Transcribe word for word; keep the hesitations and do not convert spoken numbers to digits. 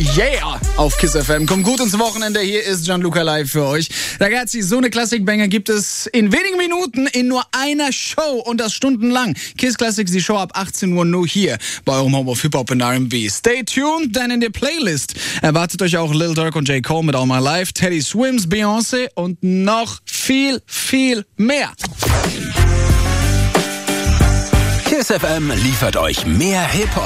Yeah, auf Kiss F M. Kommt gut ins Wochenende. Hier ist Gianluca Live für euch. Ragazzi, so eine Klassikbanger gibt es in wenigen Minuten in nur einer Show und das stundenlang. Kiss Classics, die Show ab achtzehn Uhr nur hier bei eurem Home of Hip-Hop und R and B. Stay tuned, denn in der Playlist erwartet euch auch Lil Durk und J. Cole mit All My Life, Teddy Swims, Beyoncé und noch viel, viel mehr. Kiss F M liefert euch mehr Hip-Hop.